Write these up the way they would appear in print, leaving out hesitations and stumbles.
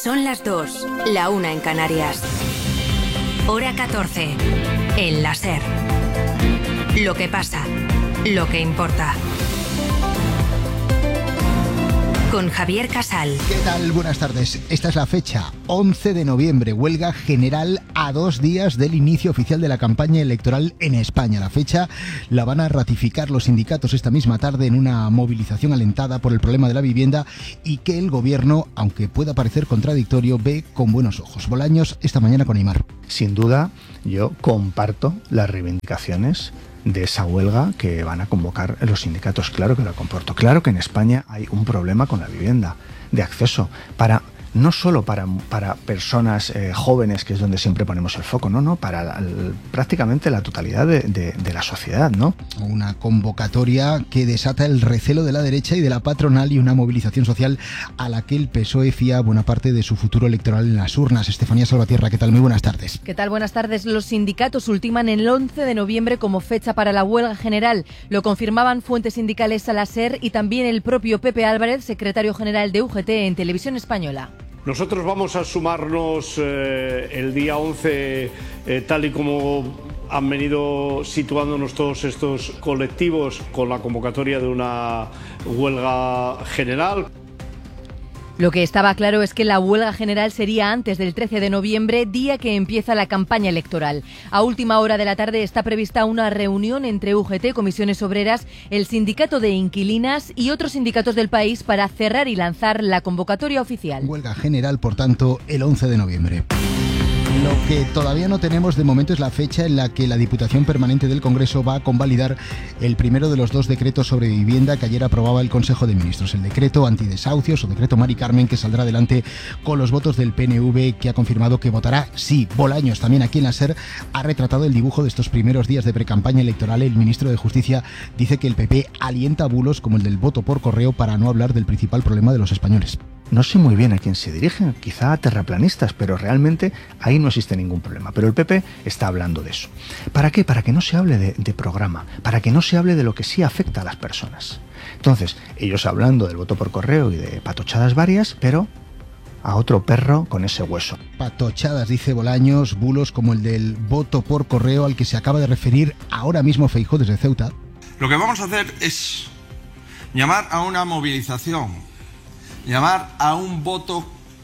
Son las 2, la 1 en Canarias. Hora 14, en la SER. Lo que pasa, lo que importa. Con Javier Casal. ¿Qué tal? Buenas tardes. Esta es la fecha, 11 de noviembre, huelga general a 2 días del inicio oficial de la campaña electoral en España. La fecha la van a ratificar los sindicatos esta misma tarde en una movilización alentada por el problema de la vivienda y que el gobierno, aunque pueda parecer contradictorio, ve con buenos ojos. Bolaños, esta mañana con Aimar. Sin duda, yo comparto las reivindicaciones de esa huelga que van a convocar los sindicatos. Claro que lo comporto. Claro que en España hay un problema con la vivienda, de acceso, no solo para personas jóvenes, que es donde siempre ponemos el foco, no, para prácticamente la totalidad de la sociedad, ¿no? Una convocatoria que desata el recelo de la derecha y de la patronal y una movilización social a la que el PSOE fía buena parte de su futuro electoral en las urnas. Estefanía Salvatierra, ¿qué tal? Muy buenas tardes. ¿Qué tal? Buenas tardes. Los sindicatos ultiman el 11 de noviembre como fecha para la huelga general. Lo confirmaban fuentes sindicales a la SER y también el propio Pepe Álvarez, secretario general de UGT en Televisión Española. Nosotros vamos a sumarnos el día 11, tal y como han venido situándonos todos estos colectivos con la convocatoria de una huelga general. Lo que estaba claro es que la huelga general sería antes del 13 de noviembre, día que empieza la campaña electoral. A última hora de la tarde está prevista una reunión entre UGT, Comisiones Obreras, el Sindicato de Inquilinas y otros sindicatos del país para cerrar y lanzar la convocatoria oficial. Huelga general, por tanto, el 11 de noviembre. Lo que todavía no tenemos de momento es la fecha en la que la Diputación Permanente del Congreso va a convalidar el primero de los 2 decretos sobre vivienda que ayer aprobaba el Consejo de Ministros. El decreto antidesahucios o decreto Mari Carmen, que saldrá adelante con los votos del PNV, que ha confirmado que votará sí. Bolaños, también aquí en la SER, ha retratado el dibujo de estos primeros días de precampaña electoral. El ministro de Justicia dice que el PP alienta bulos como el del voto por correo, para no hablar del principal problema de los españoles. No sé muy bien a quién se dirigen, quizá a terraplanistas, pero realmente ahí no existe ningún problema. Pero el PP está hablando de eso. ¿Para qué? Para que no se hable de programa, para que no se hable de lo que sí afecta a las personas. Entonces, ellos hablando del voto por correo y de patochadas varias, pero a otro perro con ese hueso. Patochadas, dice Bolaños, bulos como el del voto por correo al que se acaba de referir ahora mismo Feijóo desde Ceuta. Lo que vamos a hacer es llamar a una movilización, llamar a un voto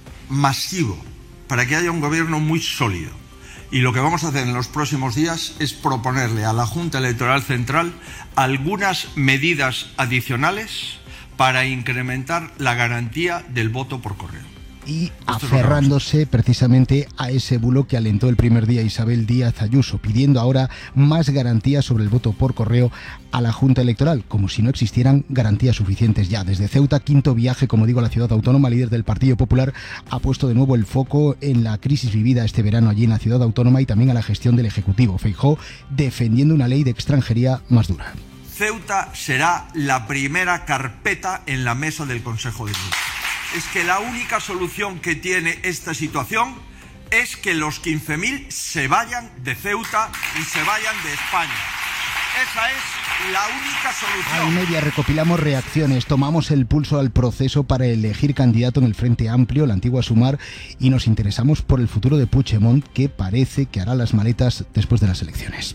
masivo para que haya un gobierno muy sólido. Y lo que vamos a hacer en los próximos días es proponerle a la Junta Electoral Central algunas medidas adicionales para incrementar la garantía del voto por correo. Y aferrándose precisamente a ese bulo que alentó el primer día Isabel Díaz Ayuso, pidiendo ahora más garantías sobre el voto por correo a la Junta Electoral, como si no existieran garantías suficientes ya. Desde Ceuta, quinto viaje, como digo, a la ciudad autónoma. Líder del Partido Popular ha puesto de nuevo el foco en la crisis vivida este verano allí en la ciudad autónoma y también a la gestión del Ejecutivo. Feijóo defendiendo una ley de extranjería más dura. Ceuta será la primera carpeta en la mesa del Consejo de Ministros. Es que la única solución que tiene esta situación es que los 15.000 se vayan de Ceuta y se vayan de España. Esa es la única solución. Al media recopilamos reacciones, tomamos el pulso al proceso para elegir candidato en el Frente Amplio, la antigua Sumar, y nos interesamos por el futuro de Puigdemont, que parece que hará las maletas después de las elecciones.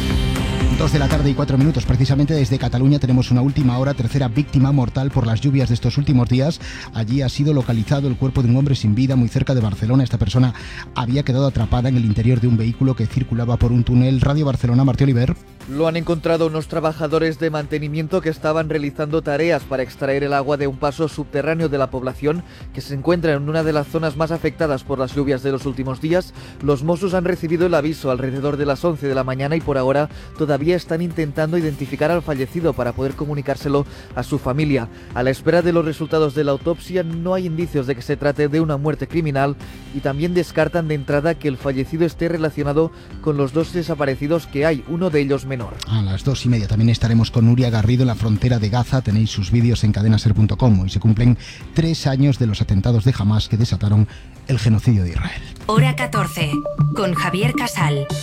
2 de la tarde y 4 minutos. Precisamente desde Cataluña tenemos una última hora, tercera víctima mortal por las lluvias de estos últimos días. Allí ha sido localizado el cuerpo de un hombre sin vida muy cerca de Barcelona. Esta persona había quedado atrapada en el interior de un vehículo que circulaba por un túnel. Radio Barcelona, Martí Oliver. Lo han encontrado unos trabajadores de mantenimiento que estaban realizando tareas para extraer el agua de un paso subterráneo de la población que se encuentra en una de las zonas más afectadas por las lluvias de los últimos días. Los Mossos han recibido el aviso alrededor de las 11 de la mañana y por ahora todavía están intentando identificar al fallecido para poder comunicárselo a su familia. A la espera de los resultados de la autopsia no hay indicios de que se trate de una muerte criminal y también descartan de entrada que el fallecido esté relacionado con los 2 desaparecidos que hay, uno de ellos menor. A las 2:30 también estaremos con Nuria Garrido en la frontera de Gaza. Tenéis sus vídeos en cadenaser.com. Hoy se cumplen 3 años de los atentados de Hamás que desataron el genocidio de Israel. Hora 14, con Javier Casal.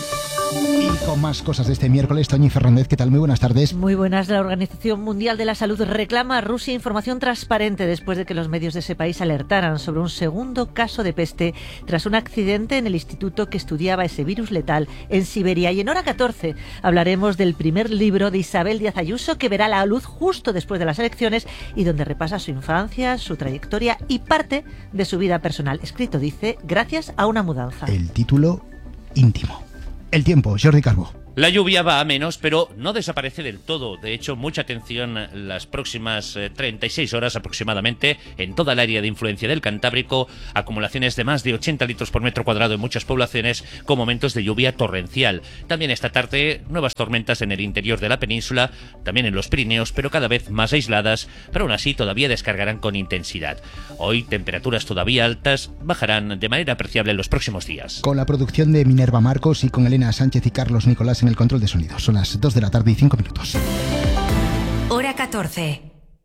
Y con más cosas de este miércoles, Toñi Fernández, ¿qué tal? Muy buenas tardes. Muy buenas. La Organización Mundial de la Salud reclama a Rusia información transparente después de que los medios de ese país alertaran sobre un segundo caso de peste tras un accidente en el instituto que estudiaba ese virus letal en Siberia. Y en Hora 14 hablaremos del primer libro de Isabel Díaz Ayuso, que verá la luz justo después de las elecciones y donde repasa su infancia, su trayectoria y parte de su vida personal. Escrito, dice, gracias a una mudanza. El título íntimo. El tiempo, Jordi Calvo. La lluvia va a menos, pero no desaparece del todo. De hecho, mucha atención las próximas 36 horas aproximadamente en toda el área de influencia del Cantábrico. Acumulaciones de más de 80 litros por metro cuadrado en muchas poblaciones, con momentos de lluvia torrencial. También esta tarde, nuevas tormentas en el interior de la península, también en los Pirineos, pero cada vez más aisladas, pero aún así todavía descargarán con intensidad. Hoy, temperaturas todavía altas bajarán de manera apreciable en los próximos días. Con la producción de Minerva Marcos y con Elena Sánchez y Carlos Nicolás en el control de sonido. Son las 2 de la tarde y 5 minutos. Hora 14.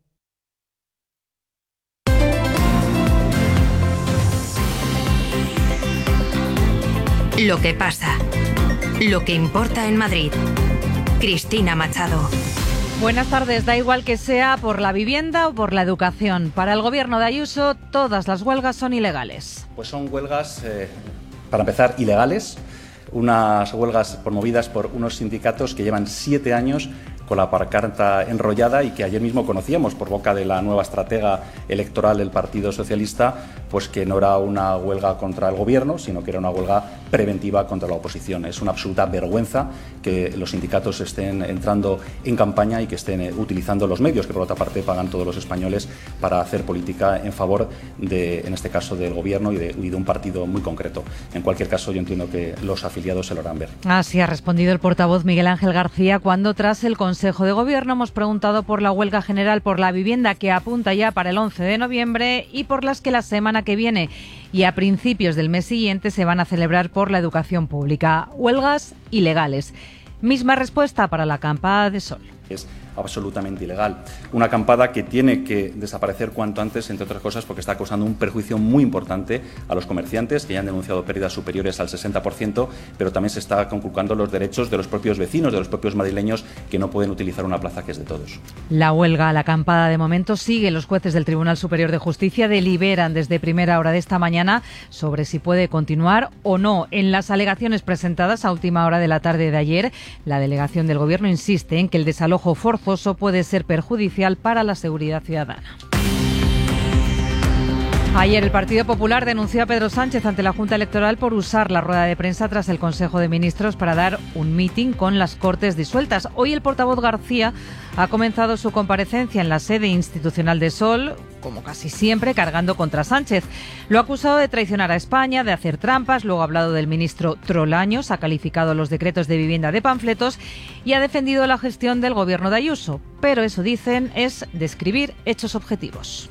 Lo que pasa. Lo que importa en Madrid. Cristina Machado. Buenas tardes. Da igual que sea por la vivienda o por la educación. Para el gobierno de Ayuso, todas las huelgas son ilegales. Pues son huelgas, para empezar, ilegales. Unas huelgas promovidas por unos sindicatos que llevan 7 años con la pancarta enrollada y que ayer mismo conocíamos por boca de la nueva estratega electoral del Partido Socialista, pues que no era una huelga contra el gobierno, sino que era una huelga preventiva contra la oposición. Es una absoluta vergüenza que los sindicatos estén entrando en campaña y que estén utilizando los medios, que por otra parte pagan todos los españoles, para hacer política en favor de, en este caso, del gobierno y de un partido muy concreto. En cualquier caso, yo entiendo que los afiliados se lo harán ver. Así ha respondido el portavoz Miguel Ángel García cuando, tras el Consejo de Gobierno, hemos preguntado por la huelga general por la vivienda que apunta ya para el 11 de noviembre y por las que la semana que viene y a principios del mes siguiente se van a celebrar por la educación pública. Huelgas ilegales. Misma respuesta para la acampada de Sol. Es absolutamente ilegal. Una acampada que tiene que desaparecer cuanto antes, entre otras cosas, porque está causando un perjuicio muy importante a los comerciantes, que ya han denunciado pérdidas superiores al 60%, pero también se está conculcando los derechos de los propios vecinos, de los propios madrileños, que no pueden utilizar una plaza que es de todos. La huelga, la acampada, de momento sigue. Los jueces del Tribunal Superior de Justicia deliberan desde primera hora de esta mañana sobre si puede continuar o no. En las alegaciones presentadas a última hora de la tarde de ayer, la delegación del Gobierno insiste en que el desalojo forzoso puede ser perjudicial para la seguridad ciudadana. Ayer el Partido Popular denunció a Pedro Sánchez ante la Junta Electoral por usar la rueda de prensa tras el Consejo de Ministros para dar un mitin con las Cortes disueltas. Hoy el portavoz García ha comenzado su comparecencia en la sede institucional de Sol, como casi siempre, cargando contra Sánchez. Lo ha acusado de traicionar a España, de hacer trampas, luego ha hablado del ministro Trolaños, ha calificado los decretos de vivienda de panfletos y ha defendido la gestión del gobierno de Ayuso. Pero eso, dicen, es describir hechos objetivos.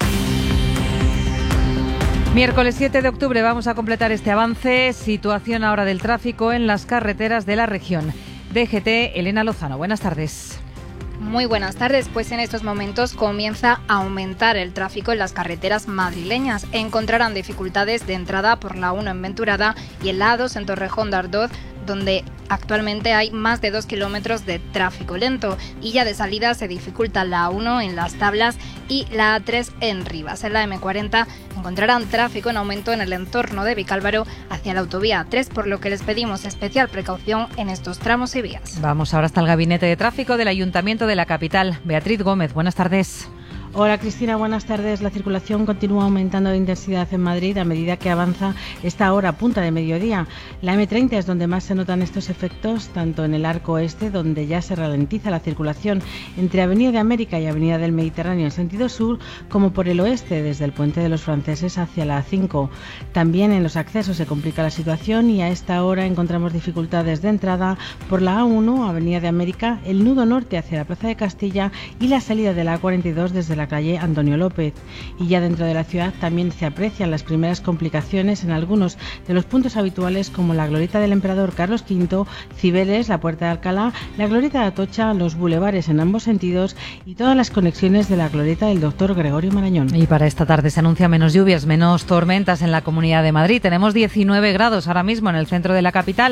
Miércoles 7 de octubre vamos a completar este avance. Situación ahora del tráfico en las carreteras de la región. DGT, Elena Lozano, buenas tardes. Muy buenas tardes, pues en estos momentos comienza a aumentar el tráfico en las carreteras madrileñas. Encontrarán dificultades de entrada por la 1 en Venturada y en la A2 en Torrejón de Ardoz, donde actualmente hay más de 2 kilómetros de tráfico lento, y ya de salida se dificulta la A1 en Las Tablas y la A3 en Rivas. En la M40 encontrarán tráfico en aumento en el entorno de Vicálvaro hacia la autovía A3, por lo que les pedimos especial precaución en estos tramos y vías. Vamos ahora hasta el Gabinete de Tráfico del Ayuntamiento de la capital. Beatriz Gómez, buenas tardes. Hola Cristina, buenas tardes. La circulación continúa aumentando de intensidad en Madrid a medida que avanza esta hora punta de mediodía. La M30 es donde más se notan estos efectos, tanto en el arco oeste, donde ya se ralentiza la circulación entre Avenida de América y Avenida del Mediterráneo en sentido sur, como por el oeste, desde el Puente de los Franceses hacia la A5. También en los accesos se complica la situación y a esta hora encontramos dificultades de entrada por la A1, Avenida de América, el nudo norte hacia la Plaza de Castilla y la salida de la A42 desde la calle Antonio López. Y ya dentro de la ciudad también se aprecian las primeras complicaciones en algunos de los puntos habituales, como la glorieta del Emperador Carlos V, Cibeles, la Puerta de Alcalá, la glorieta de Atocha, los bulevares en ambos sentidos y todas las conexiones de la glorieta del Dr. Gregorio Marañón. Y para esta tarde se anuncia menos lluvias, menos tormentas en la Comunidad de Madrid. Tenemos 19 grados ahora mismo en el centro de la capital.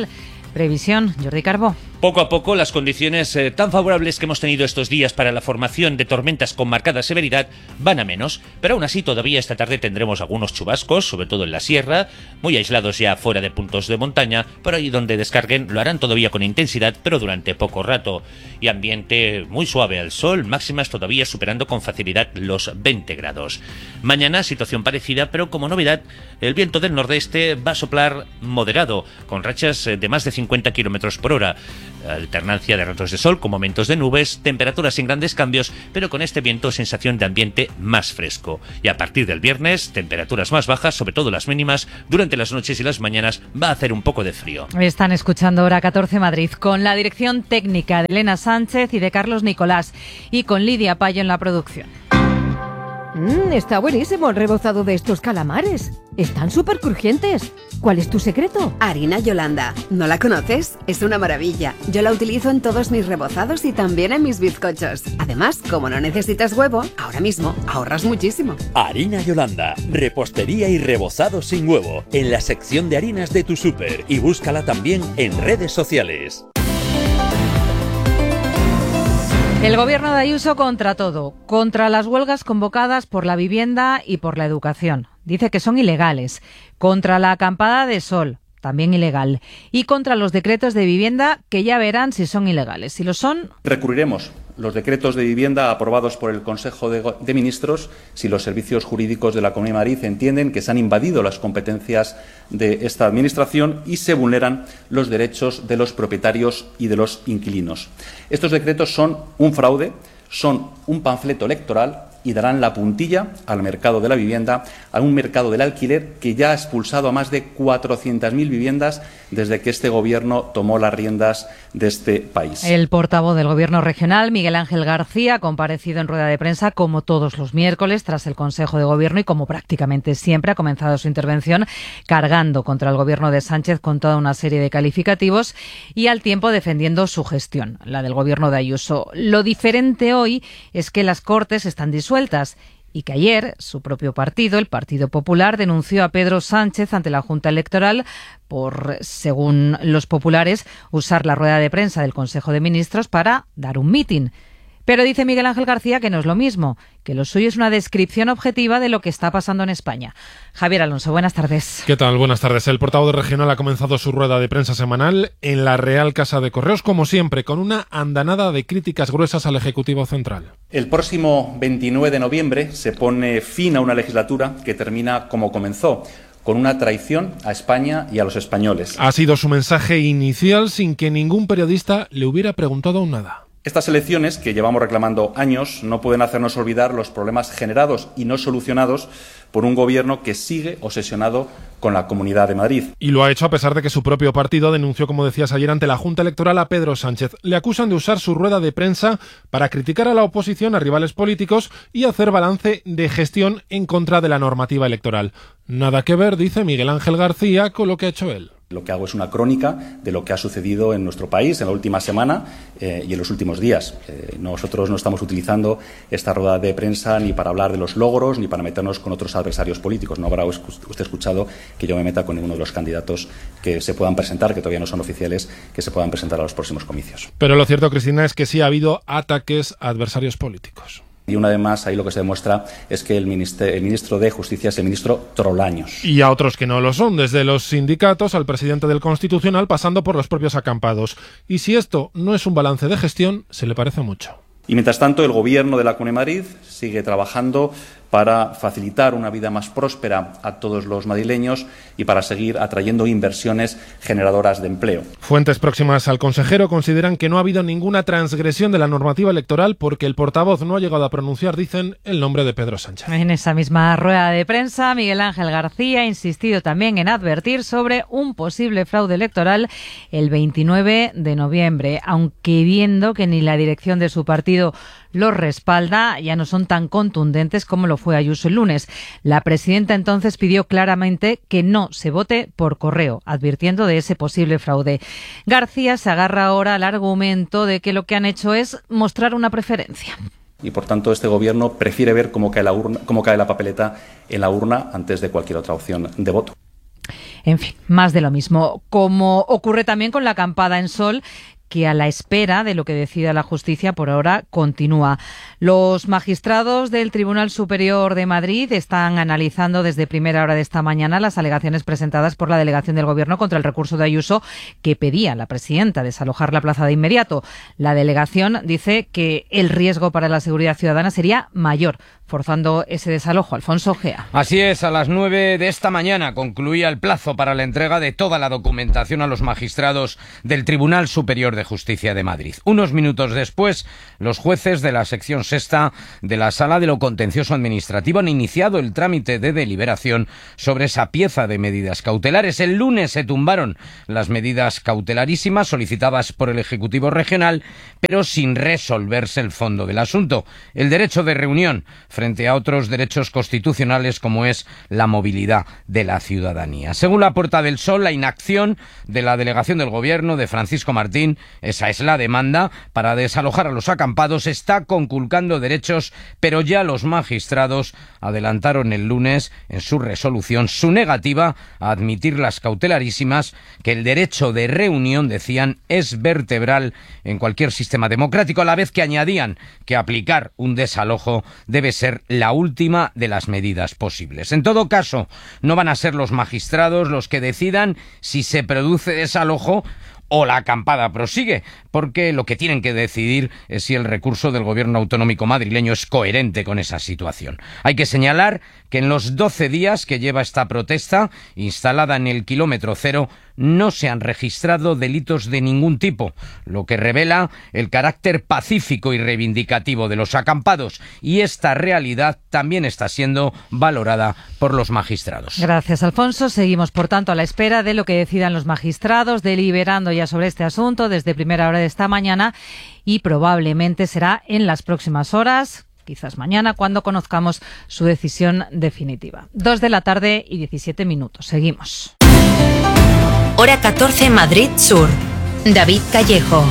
Previsión, Jordi Carbó. Poco a poco, las condiciones tan favorables que hemos tenido estos días para la formación de tormentas con marcada severidad van a menos, pero aún así todavía esta tarde tendremos algunos chubascos, sobre todo en la sierra, muy aislados ya fuera de puntos de montaña, pero ahí donde descarguen lo harán todavía con intensidad, pero durante poco rato. Y ambiente muy suave al sol, máximas todavía superando con facilidad los 20 grados. Mañana situación parecida, pero como novedad, el viento del nordeste va a soplar moderado, con rachas de más de 50 km por hora. Alternancia de ratos de sol con momentos de nubes, temperaturas sin grandes cambios, pero con este viento sensación de ambiente más fresco. Y a partir del viernes, temperaturas más bajas, sobre todo las mínimas, durante las noches y las mañanas va a hacer un poco de frío. Están escuchando Hora 14 Madrid, con la dirección técnica de Elena Sánchez y de Carlos Nicolás, y con Lidia Payo en la producción. Está buenísimo el rebozado de estos calamares. Están súper crujientes. ¿Cuál es tu secreto? Harina Yolanda. ¿No la conoces? Es una maravilla. Yo la utilizo en todos mis rebozados y también en mis bizcochos. Además, como no necesitas huevo, ahora mismo ahorras muchísimo. Harina Yolanda. Repostería y rebozado sin huevo. En la sección de harinas de tu súper. Y búscala también en redes sociales. El gobierno de Ayuso contra todo, contra las huelgas convocadas por la vivienda y por la educación. Dice que son ilegales. Contra la acampada de sol, también ilegal. Y contra los decretos de vivienda, que ya verán si son ilegales. Si lo son... Recurriremos los decretos de vivienda aprobados por el Consejo de Ministros si los servicios jurídicos de la Comunidad de Madrid entienden que se han invadido las competencias de esta Administración y se vulneran los derechos de los propietarios y de los inquilinos. Estos decretos son un fraude, son un panfleto electoral y darán la puntilla al mercado de la vivienda, a un mercado del alquiler que ya ha expulsado a más de 400.000 viviendas desde que este Gobierno tomó las riendas de este país. El portavoz del Gobierno regional, Miguel Ángel García, ha comparecido en rueda de prensa como todos los miércoles tras el Consejo de Gobierno y como prácticamente siempre ha comenzado su intervención cargando contra el Gobierno de Sánchez con toda una serie de calificativos y al tiempo defendiendo su gestión, la del Gobierno de Ayuso. Lo diferente hoy es que las Cortes están disueltas y que ayer su propio partido, el Partido Popular, denunció a Pedro Sánchez ante la Junta Electoral por, según los populares, usar la rueda de prensa del Consejo de Ministros para dar un mitin. Pero dice Miguel Ángel García que no es lo mismo, que lo suyo es una descripción objetiva de lo que está pasando en España. Javier Alonso, buenas tardes. ¿Qué tal? Buenas tardes. El portavoz regional ha comenzado su rueda de prensa semanal en la Real Casa de Correos, como siempre, con una andanada de críticas gruesas al Ejecutivo Central. El próximo 29 de noviembre se pone fin a una legislatura que termina como comenzó, con una traición a España y a los españoles. Ha sido su mensaje inicial sin que ningún periodista le hubiera preguntado aún nada. Estas elecciones, que llevamos reclamando años, no pueden hacernos olvidar los problemas generados y no solucionados por un Gobierno que sigue obsesionado con la Comunidad de Madrid. Y lo ha hecho a pesar de que su propio partido denunció, como decías ayer, ante la Junta Electoral a Pedro Sánchez. Le acusan de usar su rueda de prensa para criticar a la oposición, a rivales políticos y hacer balance de gestión en contra de la normativa electoral. Nada que ver, dice Miguel Ángel García, con lo que ha hecho él. Lo que hago es una crónica de lo que ha sucedido en nuestro país en la última semana y en los últimos días. Nosotros no estamos utilizando esta rueda de prensa ni para hablar de los logros ni para meternos con otros adversarios políticos. No habrá usted escuchado que yo me meta con ninguno de los candidatos que se puedan presentar, que todavía no son oficiales, que se puedan presentar a los próximos comicios. Pero lo cierto, Cristina, es que sí ha habido ataques a adversarios políticos. Y una vez más, ahí lo que se demuestra es que el ministro de Justicia es el ministro Trolaños. Y a otros que no lo son, desde los sindicatos al presidente del Constitucional, pasando por los propios acampados. Y si esto no es un balance de gestión, se le parece mucho. Y mientras tanto, el Gobierno de la Comunidad de Madrid sigue trabajando para facilitar una vida más próspera a todos los madrileños y para seguir atrayendo inversiones generadoras de empleo. Fuentes próximas al consejero consideran que no ha habido ninguna transgresión de la normativa electoral porque el portavoz no ha llegado a pronunciar, dicen, el nombre de Pedro Sánchez. En esa misma rueda de prensa, Miguel Ángel García ha insistido también en advertir sobre un posible fraude electoral el 29 de noviembre, aunque viendo que ni la dirección de su partido los respalda, ya no son tan contundentes como lo fue Ayuso el lunes. La presidenta entonces pidió claramente que no se vote por correo, advirtiendo de ese posible fraude. García se agarra ahora al argumento de que lo que han hecho es mostrar una preferencia. Y por tanto este Gobierno prefiere ver cómo cae la papeleta en la urna antes de cualquier otra opción de voto. En fin, más de lo mismo. Como ocurre también con la acampada en Sol, que a la espera de lo que decida la justicia por ahora continúa. Los magistrados del Tribunal Superior de Madrid están analizando desde primera hora de esta mañana las alegaciones presentadas por la delegación del Gobierno contra el recurso de Ayuso que pedía a la presidenta desalojar la plaza de inmediato. La delegación dice que el riesgo para la seguridad ciudadana sería mayor, forzando ese desalojo. Alfonso Gea. Así es, a las 9 de esta mañana concluía el plazo para la entrega de toda la documentación a los magistrados del Tribunal Superior de Justicia de Madrid. Unos minutos después, los jueces de la sección sexta de la Sala de lo Contencioso Administrativo han iniciado el trámite de deliberación sobre esa pieza de medidas cautelares. El lunes se tumbaron las medidas cautelarísimas solicitadas por el Ejecutivo Regional, pero sin resolverse el fondo del asunto, el derecho de reunión frente a otros derechos constitucionales como es la movilidad de la ciudadanía. Según la Puerta del Sol, la inacción de la delegación del Gobierno de Francisco Martín, esa es la demanda, para desalojar a los acampados, está conculcando derechos, pero ya los magistrados adelantaron el lunes en su resolución su negativa a admitir las cautelarísimas, que el derecho de reunión, decían, es vertebral en cualquier sistema democrático, a la vez que añadían que aplicar un desalojo debe ser la última de las medidas posibles. En todo caso, no van a ser los magistrados los que decidan si se produce desalojo o la acampada prosigue, porque lo que tienen que decidir es si el recurso del Gobierno autonómico madrileño es coherente con esa situación. Hay que señalar que en los 12 días que lleva esta protesta, instalada en el kilómetro cero, no se han registrado delitos de ningún tipo, lo que revela el carácter pacífico y reivindicativo de los acampados, y esta realidad también está siendo valorada por los magistrados. Gracias, Alfonso. Seguimos, por tanto, a la espera de lo que decidan los magistrados, deliberando ya sobre este asunto desde primera hora de esta mañana, y probablemente será en las próximas horas, quizás mañana, cuando conozcamos su decisión definitiva. 2 de la tarde y 17 minutos. Seguimos. Hora 14, Madrid Sur. David Callejo.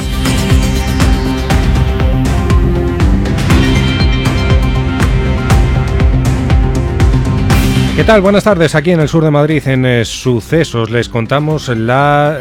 ¿Qué tal? Buenas tardes. Aquí en el sur de Madrid, en Sucesos, les contamos la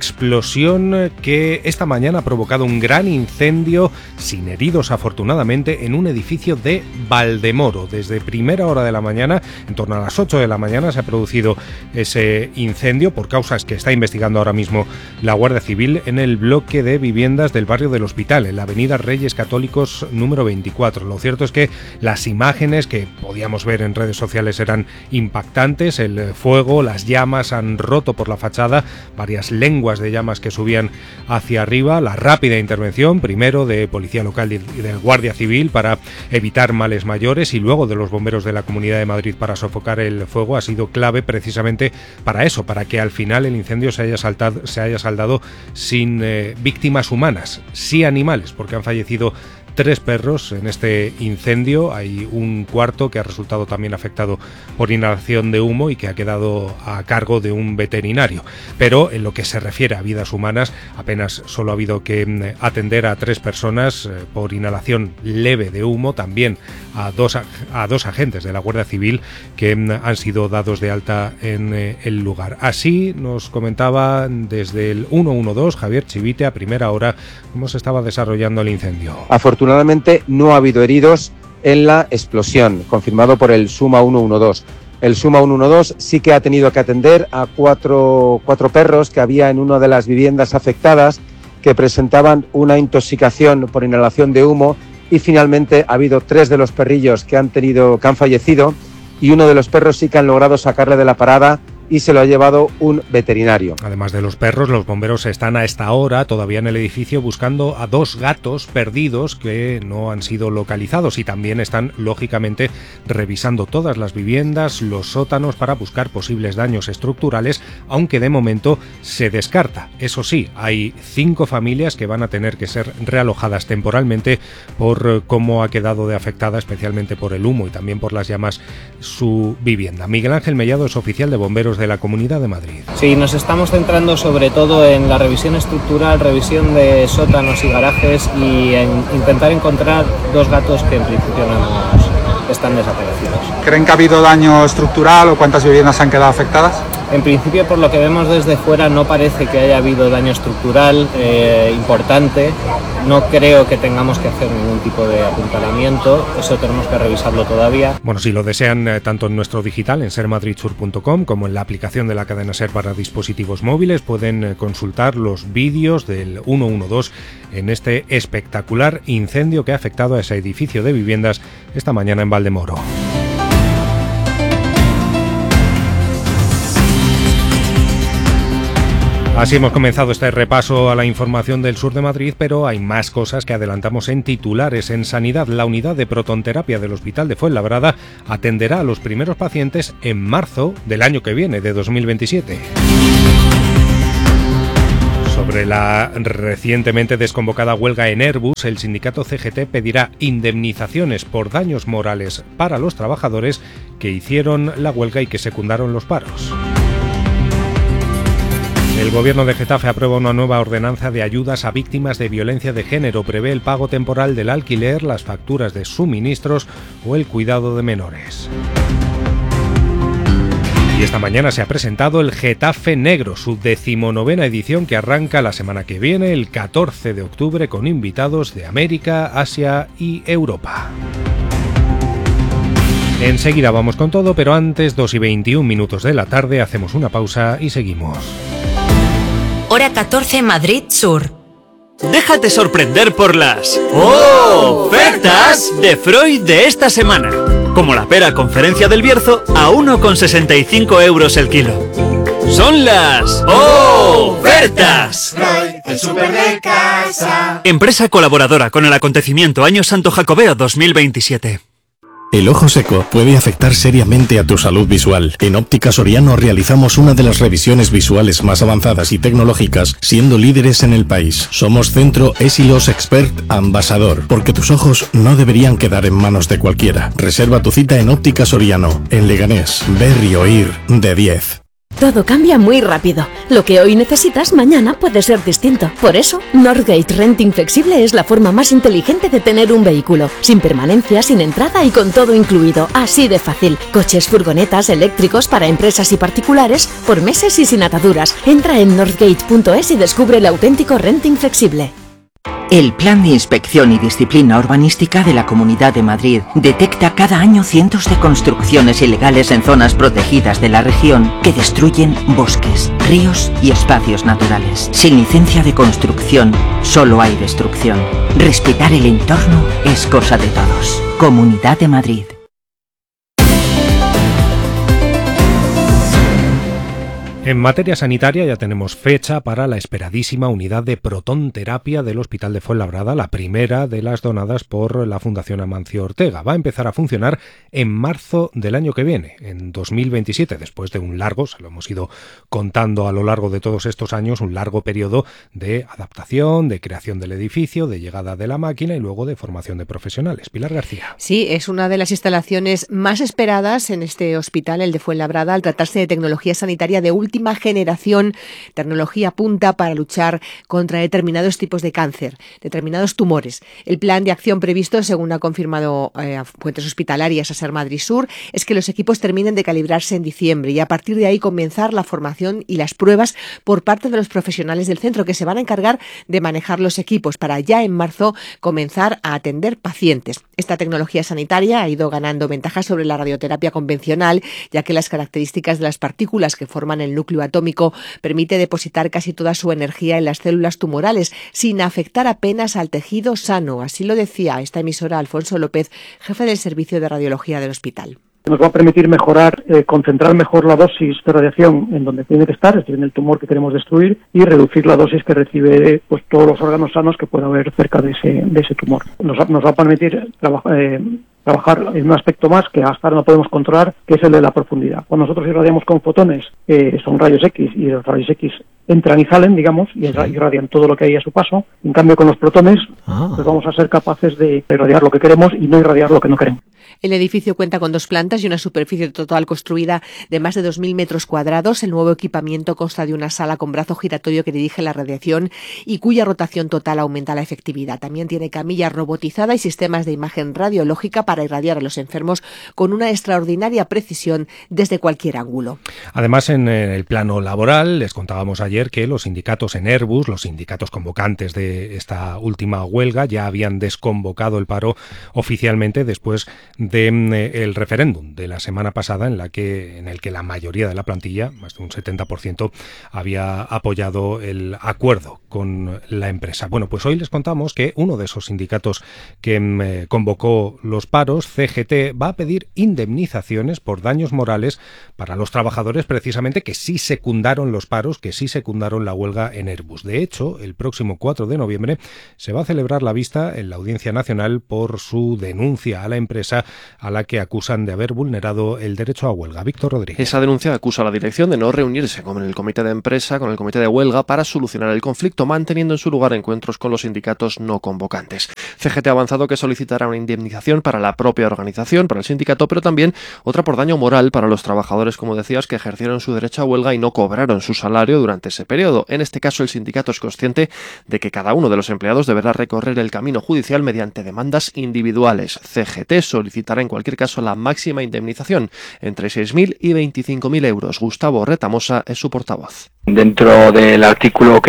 explosión que esta mañana ha provocado un gran incendio, sin heridos afortunadamente, en un edificio de Valdemoro. Desde primera hora de la mañana, en torno a las 8 de la mañana, se ha producido ese incendio por causas que está investigando ahora mismo la Guardia Civil en el bloque de viviendas del barrio del Hospital, en la avenida Reyes Católicos número 24. Lo cierto es que las imágenes que podíamos ver en redes sociales eran impactantes. El fuego, las llamas han roto por la fachada, varias lenguas de llamas que subían hacia arriba. La rápida intervención, primero de Policía Local y de Guardia Civil para evitar males mayores, y luego de los bomberos de la Comunidad de Madrid para sofocar el fuego, ha sido clave precisamente para eso, para que al final el incendio se haya saldado sin víctimas humanas, sí animales, porque han fallecido 3 perros en este incendio. Hay un cuarto que ha resultado también afectado por inhalación de humo y que ha quedado a cargo de un veterinario. Pero en lo que se refiere a vidas humanas, apenas solo ha habido que atender a 3 personas por inhalación leve de humo, también a dos agentes de la Guardia Civil que han sido dados de alta en el lugar. Así nos comentaba desde el 112 Javier Chivite a primera hora cómo se estaba desarrollando el incendio. Afortunadamente no ha habido heridos en la explosión, confirmado por el SUMA 112. El SUMA 112 sí que ha tenido que atender a cuatro perros que había en una de las viviendas afectadas, que presentaban una intoxicación por inhalación de humo, y finalmente ha habido 3 de los perrillos que han fallecido, y uno de los perros sí que han logrado sacarle de la parada y se lo ha llevado un veterinario. Además de los perros, los bomberos están a esta hora todavía en el edificio buscando a 2 gatos perdidos que no han sido localizados, y también están lógicamente revisando todas las viviendas, los sótanos, para buscar posibles daños estructurales, aunque de momento se descarta. Eso sí, hay 5 familias que van a tener que ser realojadas temporalmente por cómo ha quedado de afectada, especialmente por el humo y también por las llamas, su vivienda. Miguel Ángel Mellado es oficial de bomberos de la Comunidad de Madrid. Sí, nos estamos centrando sobre todo en la revisión estructural, revisión de sótanos y garajes, y en intentar encontrar 2 gatos que en principio están desaparecidos. ¿Creen que ha habido daño estructural o cuántas viviendas han quedado afectadas? En principio, por lo que vemos desde fuera, no parece que haya habido daño estructural importante. No creo que tengamos que hacer ningún tipo de apuntalamiento, eso tenemos que revisarlo todavía. Bueno, si lo desean, tanto en nuestro digital, en sermadridsur.com, como en la aplicación de la cadena SER para dispositivos móviles, pueden consultar los vídeos del 112 en este espectacular incendio que ha afectado a ese edificio de viviendas esta mañana en Valdemoro. Así hemos comenzado este repaso a la información del sur de Madrid, pero hay más cosas que adelantamos en titulares. En Sanidad, la unidad de protonterapia del Hospital de Fuenlabrada atenderá a los primeros pacientes en marzo del año que viene, de 2027. Sobre la recientemente desconvocada huelga en Airbus, el sindicato CGT pedirá indemnizaciones por daños morales para los trabajadores que hicieron la huelga y que secundaron los paros. El Gobierno de Getafe aprueba una nueva ordenanza de ayudas a víctimas de violencia de género. Prevé el pago temporal del alquiler, las facturas de suministros o el cuidado de menores. Y esta mañana se ha presentado el Getafe Negro, su 19ª edición, que arranca la semana que viene, el 14 de octubre, con invitados de América, Asia y Europa. Enseguida vamos con todo, pero antes, 2:21 de la tarde, hacemos una pausa y seguimos. Hora 14, Madrid Sur. Déjate sorprender por las ofertas de Freud de esta semana. Como la pera Conferencia del Bierzo a 1,65 € el kilo. Son las ofertas. Freud, el súper de casa. Empresa colaboradora con el acontecimiento Año Santo Jacobeo 2027. El ojo seco puede afectar seriamente a tu salud visual. En Óptica Soriano realizamos una de las revisiones visuales más avanzadas y tecnológicas, siendo líderes en el país. Somos Centro Esilos Expert Ambasador, porque tus ojos no deberían quedar en manos de cualquiera. Reserva tu cita en Óptica Soriano, en Leganés. Ver y oír de 10. Todo cambia muy rápido. Lo que hoy necesitas, mañana puede ser distinto. Por eso, Northgate Renting Flexible es la forma más inteligente de tener un vehículo. Sin permanencia, sin entrada y con todo incluido. Así de fácil. Coches, furgonetas, eléctricos para empresas y particulares, por meses y sin ataduras. Entra en northgate.es y descubre el auténtico renting flexible. El Plan de Inspección y Disciplina Urbanística de la Comunidad de Madrid detecta cada año cientos de construcciones ilegales en zonas protegidas de la región que destruyen bosques, ríos y espacios naturales. Sin licencia de construcción, solo hay destrucción. Respetar el entorno es cosa de todos. Comunidad de Madrid. En materia sanitaria ya tenemos fecha para la esperadísima unidad de protonterapia del Hospital de Fuenlabrada, la primera de las donadas por la Fundación Amancio Ortega. Va a empezar a funcionar en marzo del año que viene, en 2027, después de un largo, se lo hemos ido contando a lo largo de todos estos años, un largo periodo de adaptación, de creación del edificio, de llegada de la máquina y luego de formación de profesionales. Pilar García. Sí, es una de las instalaciones más esperadas en este hospital, el de Fuenlabrada, al tratarse de tecnología sanitaria de última generación, tecnología punta para luchar contra determinados tipos de cáncer, determinados tumores. El plan de acción previsto, según ha confirmado fuentes hospitalarias a SER Madrid Sur, es que los equipos terminen de calibrarse en diciembre y a partir de ahí comenzar la formación y las pruebas por parte de los profesionales del centro, que se van a encargar de manejar los equipos para ya en marzo comenzar a atender pacientes. Esta tecnología sanitaria ha ido ganando ventajas sobre la radioterapia convencional, ya que las características de las partículas que forman el núcleo atómico permite depositar casi toda su energía en las células tumorales sin afectar apenas al tejido sano. Así lo decía esta emisora Alfonso López, jefe del servicio de radiología del hospital. Nos va a permitir mejorar, concentrar mejor la dosis de radiación en donde tiene que estar, es decir, en el tumor que queremos destruir, y reducir la dosis que recibe pues todos los órganos sanos que pueda haber cerca de ese tumor. Nos va a permitir trabajar en un aspecto más que hasta ahora no podemos controlar, que es el de la profundidad. Cuando nosotros irradiamos con fotones, son rayos X, y los rayos X entran y salen, digamos, y irradian todo lo que hay a su paso. En cambio, con los protones, pues vamos a ser capaces de irradiar lo que queremos y no irradiar lo que no queremos. El edificio cuenta con 2 plantas y una superficie total construida de más de 2.000 metros cuadrados. El nuevo equipamiento consta de una sala con brazo giratorio que dirige la radiación y cuya rotación total aumenta la efectividad. También tiene camilla robotizada y sistemas de imagen radiológica para para irradiar a los enfermos con una extraordinaria precisión desde cualquier ángulo. Además, en el plano laboral, les contábamos ayer que los sindicatos en Airbus, los sindicatos convocantes de esta última huelga, ya habían desconvocado el paro oficialmente después del referéndum de la semana pasada en el que la mayoría de la plantilla, más de un 70%, había apoyado el acuerdo con la empresa. Bueno, pues hoy les contamos que uno de esos sindicatos que convocó los paros, CGT, va a pedir indemnizaciones por daños morales para los trabajadores precisamente que sí secundaron los paros, que sí secundaron la huelga en Airbus. De hecho, el próximo 4 de noviembre se va a celebrar la vista en la Audiencia Nacional por su denuncia a la empresa a la que acusan de haber vulnerado el derecho a huelga. Víctor Rodríguez. Esa denuncia acusa a la dirección de no reunirse con el comité de empresa, con el comité de huelga, para solucionar el conflicto, manteniendo en su lugar encuentros con los sindicatos no convocantes. CGT ha avanzado que solicitará una indemnización para la propia organización, para el sindicato, pero también otra por daño moral para los trabajadores, como decías, que ejercieron su derecho a huelga y no cobraron su salario durante ese periodo. En este caso, el sindicato es consciente de que cada uno de los empleados deberá recorrer el camino judicial mediante demandas individuales. CGT solicitará en cualquier caso la máxima indemnización, entre 6.000 y 25.000 euros. Gustavo Retamosa es su portavoz. Dentro del artículo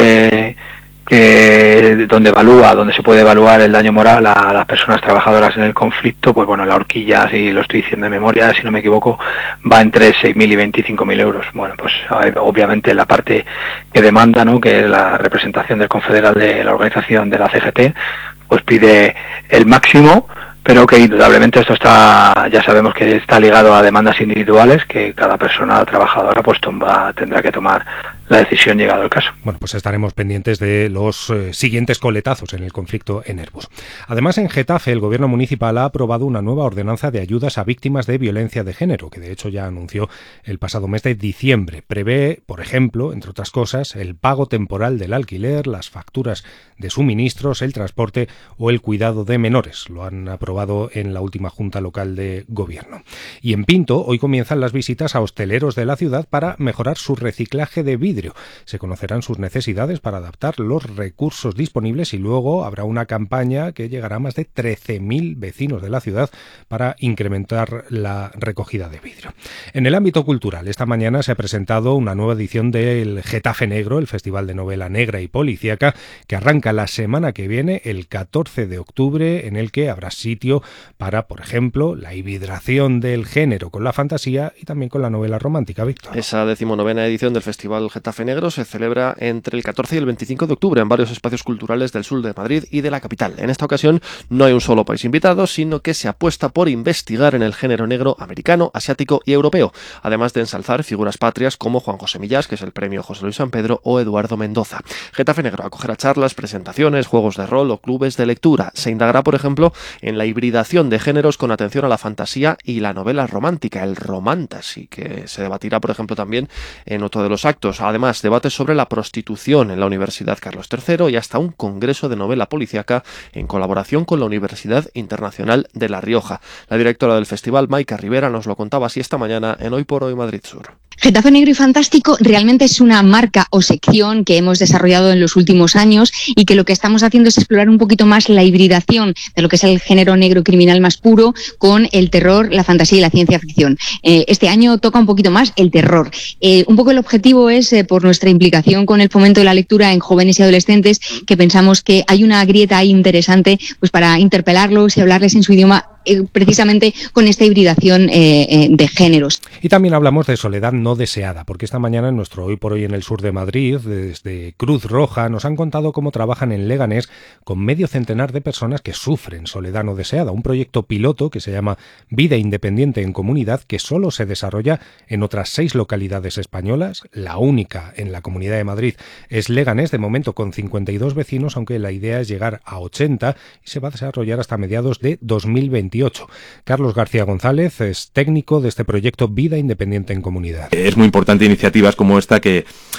donde se puede evaluar el daño moral a las personas trabajadoras en el conflicto, pues bueno, la horquilla, si lo estoy diciendo de memoria, si no me equivoco, va entre 6.000 y 25.000 euros. Bueno, pues obviamente la parte que demanda, ¿no?, que es la representación del confederal de la organización de la CGT, pues pide el máximo, pero que indudablemente esto ya sabemos que está ligado a demandas individuales, que cada persona trabajadora pues tendrá que tomar la decisión llegado el caso. Bueno, pues estaremos pendientes de los siguientes coletazos en el conflicto en Airbus. Además, en Getafe, el gobierno municipal ha aprobado una nueva ordenanza de ayudas a víctimas de violencia de género, que de hecho ya anunció el pasado mes de diciembre. Prevé, por ejemplo, entre otras cosas, el pago temporal del alquiler, las facturas de suministros, el transporte o el cuidado de menores. Lo han aprobado en la última Junta Local de Gobierno. Y en Pinto, hoy comienzan las visitas a hosteleros de la ciudad para mejorar su reciclaje de vidrio. Se conocerán sus necesidades para adaptar los recursos disponibles y luego habrá una campaña que llegará a más de 13.000 vecinos de la ciudad para incrementar la recogida de vidrio. En el ámbito cultural, esta mañana se ha presentado una nueva edición del Getafe Negro, el Festival de Novela Negra y Policíaca, que arranca la semana que viene, el 14 de octubre, en el que habrá sitio para, por ejemplo, la hibridación del género con la fantasía y también con la novela romántica. Víctor. Esa 19ª edición del Festival Getafe Negro se celebra entre el 14 y el 25 de octubre en varios espacios culturales del sur de Madrid y de la capital. En esta ocasión no hay un solo país invitado, sino que se apuesta por investigar en el género negro americano, asiático y europeo, además de ensalzar figuras patrias como Juan José Millás, que es el premio José Luis San Pedro, o Eduardo Mendoza. Getafe Negro acogerá charlas, presentaciones, juegos de rol o clubes de lectura. Se indagará, por ejemplo, en la hibridación de géneros con atención a la fantasía y la novela romántica, el romantasy, que se debatirá, por ejemplo, también en otro de los actos. Además, debates sobre la prostitución en la Universidad Carlos III y hasta un congreso de novela policíaca en colaboración con la Universidad Internacional de La Rioja. La directora del festival, Maika Rivera, nos lo contaba así esta mañana en Hoy por Hoy Madrid Sur. Getafe Negro y Fantástico realmente es una marca o sección que hemos desarrollado en los últimos años y que lo que estamos haciendo es explorar un poquito más la hibridación de lo que es el género negro criminal más puro con el terror, la fantasía y la ciencia ficción. Este año toca un poquito más el terror. Un poco el objetivo es, por nuestra implicación con el fomento de la lectura en jóvenes y adolescentes, que pensamos que hay una grieta ahí interesante pues para interpelarlos y hablarles en su idioma, precisamente con esta hibridación de géneros. Y también hablamos de soledad no deseada, porque esta mañana en nuestro Hoy por Hoy en el sur de Madrid, desde Cruz Roja, nos han contado cómo trabajan en Leganés con medio centenar de personas que sufren soledad no deseada, un proyecto piloto que se llama Vida Independiente en Comunidad, que solo se desarrolla en otras 6 localidades españolas. La única en la Comunidad de Madrid es Leganés, de momento con 52 vecinos, aunque la idea es llegar a 80 y se va a desarrollar hasta mediados de 2028. Carlos García González es técnico de este proyecto Vida Independiente en Comunidad. Es muy importante iniciativas como esta que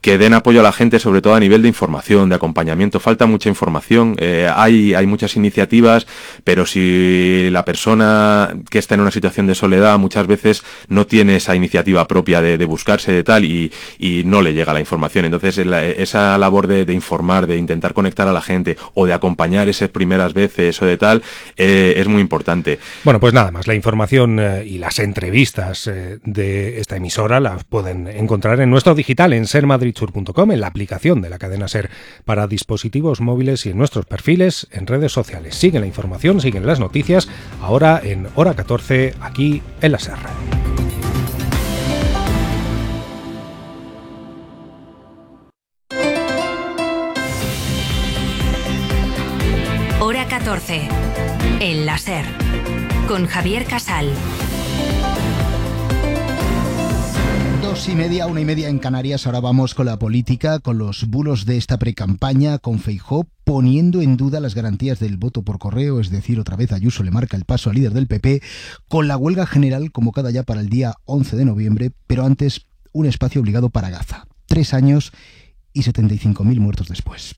que den apoyo a la gente, sobre todo a nivel de información, de acompañamiento. Falta mucha información, hay muchas iniciativas, pero si la persona que está en una situación de soledad muchas veces no tiene esa iniciativa propia de buscarse de tal y no le llega la información. Entonces esa labor de informar, de intentar conectar a la gente o de acompañar esas primeras veces o de tal, es muy importante. Bueno, pues nada más, la información y las entrevistas de esta emisora las pueden encontrar en nuestro digital, en sermadridsur.com, en la aplicación de la cadena SER para dispositivos móviles y en nuestros perfiles en redes sociales. Siguen la información, siguen las noticias, ahora en Hora 14, aquí en la SER. Hora 14, en la SER, con Javier Casal. 2:30, 1:30 en Canarias. Ahora vamos con la política, con los bulos de esta precampaña, con Feijóo poniendo en duda las garantías del voto por correo, es decir, otra vez Ayuso le marca el paso al líder del PP, con la huelga general convocada ya para el día 11 de noviembre, pero antes un espacio obligado para Gaza. 3 años y 75.000 muertos después.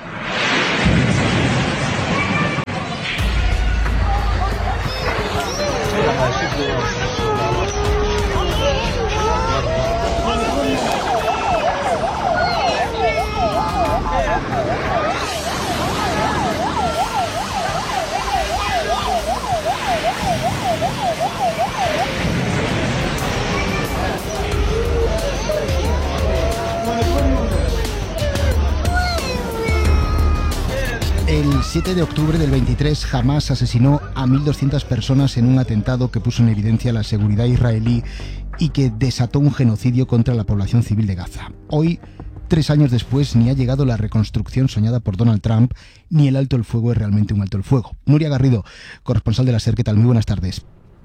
El 7 de octubre del 23, Hamás asesinó a 1.200 personas en un atentado que puso en evidencia la seguridad israelí y que desató un genocidio contra la población civil de Gaza. Hoy, 3 años después, ni ha llegado la reconstrucción soñada por Donald Trump, ni el alto el fuego es realmente un alto el fuego. Nuria Garrido, corresponsal de la SER, ¿qué tal? Muy buenas tardes.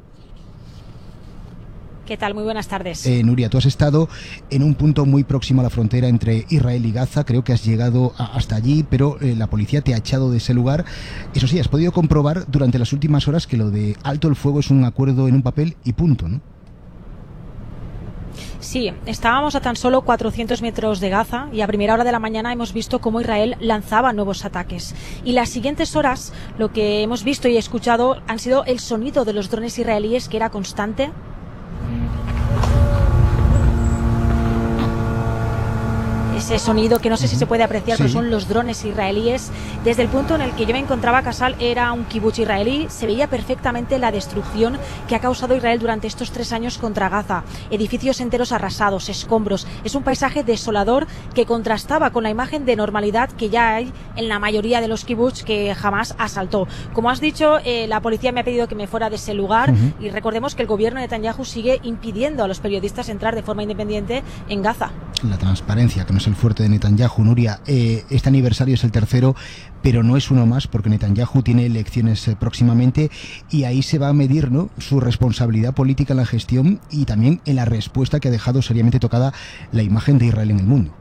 ¿Qué tal? Muy buenas tardes. Nuria, tú has estado en un punto muy próximo a la frontera entre Israel y Gaza, creo que has llegado hasta allí, pero la policía te ha echado de ese lugar. Eso sí, has podido comprobar durante las últimas horas que lo de alto el fuego es un acuerdo en un papel y punto, ¿no? Sí, estábamos a tan solo 400 metros de Gaza y a primera hora de la mañana hemos visto cómo Israel lanzaba nuevos ataques. Y las siguientes horas lo que hemos visto y escuchado han sido el sonido de los drones israelíes, que era constante. Ese sonido que no sé si se puede apreciar, pero son los drones israelíes. Desde el punto en el que yo me encontraba, Casal, era un kibutz israelí. Se veía perfectamente la destrucción que ha causado Israel durante estos 3 años contra Gaza. Edificios enteros arrasados, escombros. Es un paisaje desolador que contrastaba con la imagen de normalidad que ya hay en la mayoría de los kibutz que jamás asaltó. Como has dicho, la policía me ha pedido que me fuera de ese lugar y recordemos que el gobierno de Netanyahu sigue impidiendo a los periodistas entrar de forma independiente en Gaza. La transparencia, que no es el fuerte de Netanyahu. Nuria, este aniversario es el 3º, pero no es uno más porque Netanyahu tiene elecciones próximamente y ahí se va a medir, ¿no?, su responsabilidad política en la gestión y también en la respuesta que ha dejado seriamente tocada la imagen de Israel en el mundo.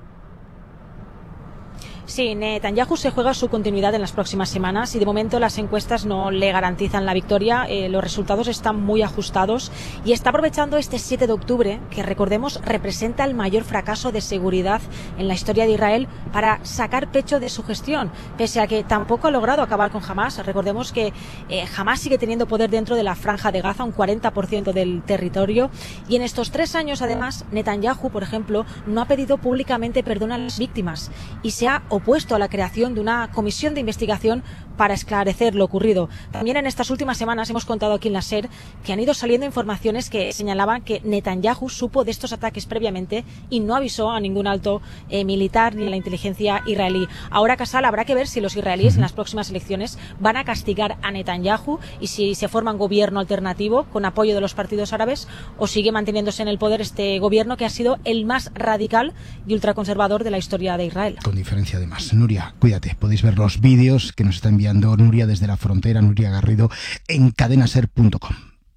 Sí, Netanyahu se juega su continuidad en las próximas semanas y de momento las encuestas no le garantizan la victoria. Los resultados están muy ajustados y está aprovechando este 7 de octubre, que recordemos representa el mayor fracaso de seguridad en la historia de Israel, para sacar pecho de su gestión, pese a que tampoco ha logrado acabar con Hamás. Recordemos que Hamás sigue teniendo poder dentro de la franja de Gaza, un 40% del territorio, y en estos 3 años además Netanyahu, por ejemplo, no ha pedido públicamente perdón a las víctimas y se ha opuesto a la creación de una comisión de investigación para esclarecer lo ocurrido. También en estas últimas semanas hemos contado aquí en la SER que han ido saliendo informaciones que señalaban que Netanyahu supo de estos ataques previamente y no avisó a ningún alto militar ni a la inteligencia israelí. Ahora, Casal, habrá que ver si los israelíes en las próximas elecciones van a castigar a Netanyahu y si se forma un gobierno alternativo con apoyo de los partidos árabes, o sigue manteniéndose en el poder este gobierno que ha sido el más radical y ultraconservador de la historia de Israel. Con diferencia además. Nuria, cuídate. Podéis ver los vídeos que nos está enviando Nuria desde la frontera, Nuria Garrido, en cadenaser.com.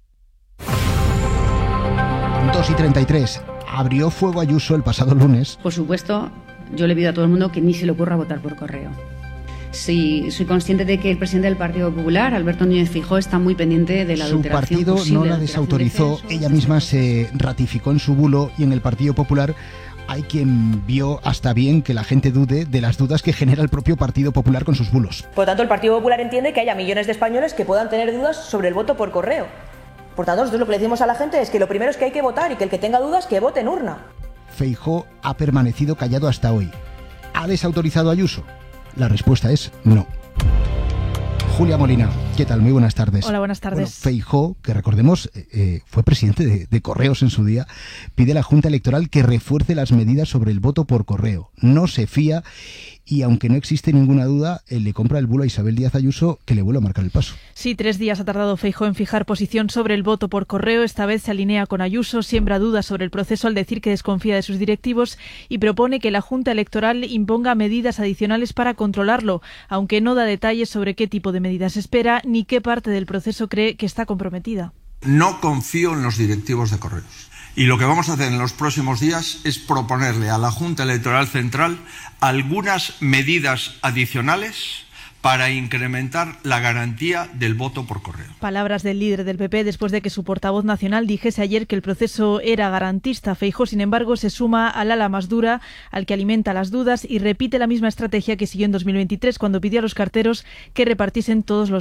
2:33. Abrió fuego Ayuso el pasado lunes. Por supuesto, yo le pido a todo el mundo que ni se le ocurra votar por correo. Sí, soy consciente de que el presidente del Partido Popular, Alberto Núñez Feijóo, está muy pendiente de la adulteración. Su partido no la desautorizó, ella misma se ratificó en su bulo, y en el Partido Popular hay quien vio hasta bien que la gente dude de las dudas que genera el propio Partido Popular con sus bulos. Por lo tanto, el Partido Popular entiende que haya millones de españoles que puedan tener dudas sobre el voto por correo. Por tanto, nosotros lo que le decimos a la gente es que lo primero es que hay que votar, y que el que tenga dudas, que vote en urna. Feijóo ha permanecido callado hasta hoy. ¿Ha desautorizado a Ayuso? La respuesta es no. Julia Molina, ¿qué tal? Muy buenas tardes. Hola, buenas tardes. Bueno, Feijóo, que recordemos, fue presidente de Correos en su día, pide a la Junta Electoral que refuerce las medidas sobre el voto por correo. No se fía y, aunque no existe ninguna duda, le compra el bulo a Isabel Díaz Ayuso, que le vuelve a marcar el paso. Sí, 3 días ha tardado Feijóo en fijar posición sobre el voto por correo. Esta vez se alinea con Ayuso, siembra dudas sobre el proceso al decir que desconfía de sus directivos y propone que la Junta Electoral imponga medidas adicionales para controlarlo, aunque no da detalles sobre qué tipo de medidas espera ni qué parte del proceso cree que está comprometida. No confío en los directivos de Correos. Y lo que vamos a hacer en los próximos días es proponerle a la Junta Electoral Central algunas medidas adicionales para incrementar la garantía del voto por correo. Palabras del líder del PP después de que su portavoz nacional dijese ayer que el proceso era garantista. Feijóo, sin embargo, se suma al ala más dura, al que alimenta las dudas, y repite la misma estrategia que siguió en 2023 cuando pidió a los carteros que repartiesen todos los